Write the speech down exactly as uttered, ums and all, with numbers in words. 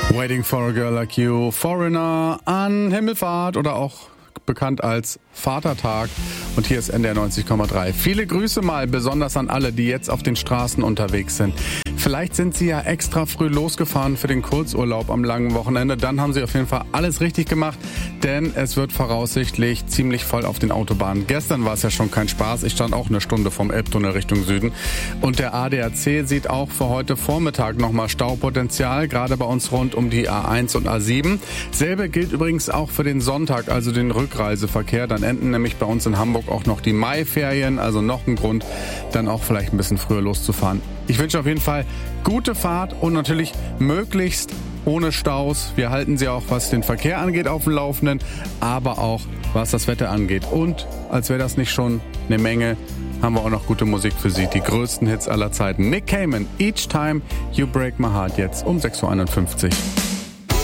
Waiting for a Girl Like You, Foreigner an Himmelfahrt oder auch bekannt als Vatertag. Und hier ist N D R neunzig Komma drei. Viele Grüße mal, besonders an alle, die jetzt auf den Straßen unterwegs sind. Vielleicht sind Sie ja extra früh losgefahren für den Kurzurlaub am langen Wochenende. Dann haben Sie auf jeden Fall alles richtig gemacht, denn es wird voraussichtlich ziemlich voll auf den Autobahnen. Gestern war es ja schon kein Spaß. Ich stand auch eine Stunde vom Elbtunnel Richtung Süden. Und der A D A C sieht auch für heute Vormittag nochmal Staupotenzial, gerade bei uns rund um die A eins und A sieben. Selbe gilt übrigens auch für den Sonntag, also den Rückreiseverkehr. Dann enden nämlich bei uns in Hamburg auch noch die Maiferien, also noch ein Grund, dann auch vielleicht ein bisschen früher loszufahren. Ich wünsche auf jeden Fall gute Fahrt und natürlich möglichst ohne Staus. Wir halten Sie auch, was den Verkehr angeht, auf dem Laufenden, aber auch, was das Wetter angeht. Und, als wäre das nicht schon eine Menge, haben wir auch noch gute Musik für Sie. Die größten Hits aller Zeiten. Nick Cayman, Each Time You Break My Heart, jetzt um sechs Uhr einundfünfzig.